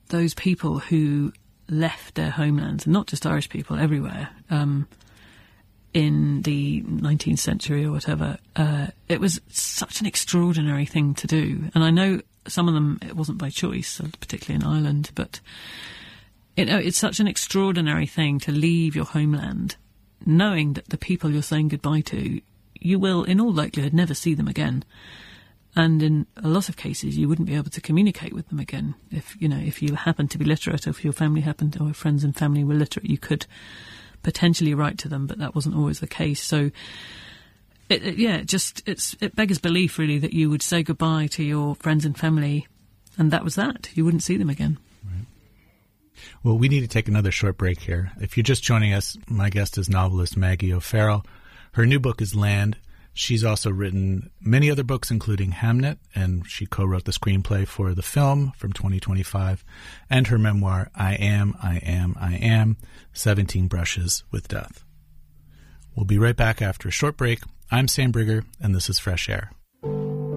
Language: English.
those people who left their homelands, and not just Irish people, everywhere, in the 19th century or whatever, it was such an extraordinary thing to do. And I know some of them, it wasn't by choice, particularly in Ireland, but it's such an extraordinary thing to leave your homeland, knowing that the people you're saying goodbye to, you will, in all likelihood, never see them again. And in a lot of cases, you wouldn't be able to communicate with them again. If you happen to be literate, or if your family happened, or friends and family were literate, you could potentially write to them, but that wasn't always the case. So, it beggars belief, really, that you would say goodbye to your friends and family, and that was that. You wouldn't see them again. Right. Well, we need to take another short break here. If you're just joining us, my guest is novelist Maggie O'Farrell. Her new book is Land. She's also written many other books, including Hamnet, and she co-wrote the screenplay for the film from 2025, and her memoir, I Am, 17 Brushes with Death. We'll be right back after a short break. I'm Sam Brigger, and this is Fresh Air.